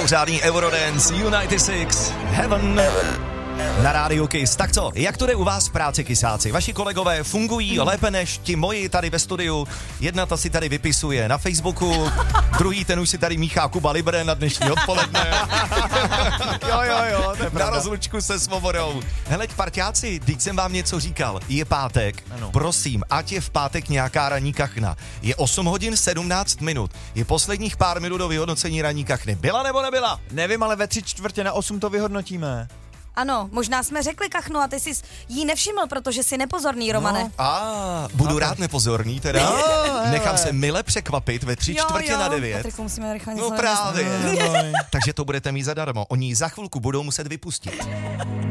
Mimořádný Eurodance United Six Heaven na rádiu Kiss. Tak co, jak to jde u vás v práci, kysáci? Vaši kolegové fungují lépe než ti moji tady ve studiu. Jedna ta si tady vypisuje na Facebooku, druhý ten už si tady míchá Kuba Libre na dnešní odpoledne. Jo, to je Na rozlučku se Svobodou. Heleď, parťáci, teď jsem vám něco říkal. Je pátek. Ano. Prosím, ať je v pátek nějaká ranní kachna. Je 8 hodin 17 minut. Je posledních pár minut do vyhodnocení ranní kachny. Byla nebo nebyla? Nevím, ale ve 7:45 to vyhodnotíme. Ano, možná jsme řekli kachnu a ty jsi jí nevšiml, protože jsi nepozorný, Romane. Budu rád nepozorný, teda. Nechám se mile překvapit ve 8:45. Patriku, musíme rychle něco No právě. No. Takže to budete mít zadarmo. Oni ji za chvilku budou muset vypustit.